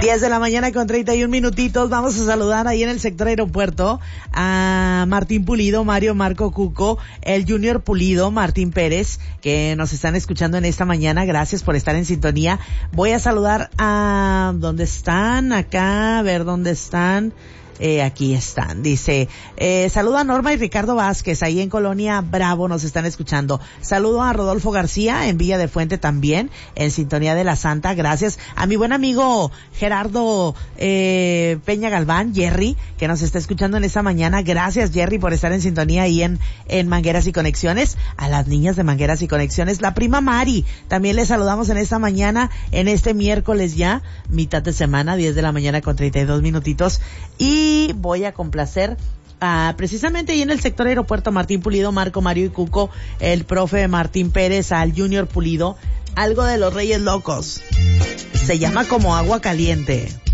10 de la mañana con 31 minutitos. Vamos a saludar ahí en el sector aeropuerto a Martín Pulido, Mario, Marco, Cuco, el Junior Pulido, Martín Pérez, que nos están escuchando en esta mañana. Gracias por estar en sintonía. Voy a saludar a... ¿Dónde están? Acá, a ver dónde están. Aquí están, dice, saludo a Norma y Ricardo Vázquez, ahí en Colonia Bravo nos están escuchando. Saludo a Rodolfo García en Villa de Fuente también, en sintonía de la Santa, gracias. A mi buen amigo Gerardo Peña Galván, Jerry, que nos está escuchando en esta mañana. Gracias, Jerry, por estar en sintonía ahí en Mangueras y Conexiones. A las niñas de Mangueras y Conexiones, la prima Mari, también les saludamos en esta mañana, en este miércoles ya, mitad de semana, 10 de la mañana con 32 minutitos. Y voy a complacer precisamente ahí en el sector aeropuerto Martín Pulido, Marco, Mario y Cuco, el profe Martín Pérez, al Junior Pulido, algo de los Reyes Locos. Se llama Como Agua Caliente.